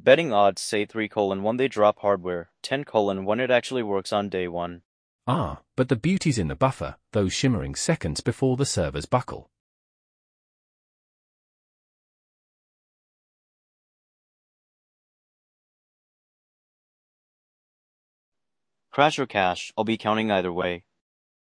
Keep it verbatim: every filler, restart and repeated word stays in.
Betting odds say three colon one they drop hardware, ten colon one it actually works on day one. Ah, but the beauty's in the buffer, those shimmering seconds before the servers buckle. Crash or cash, I'll be counting either way.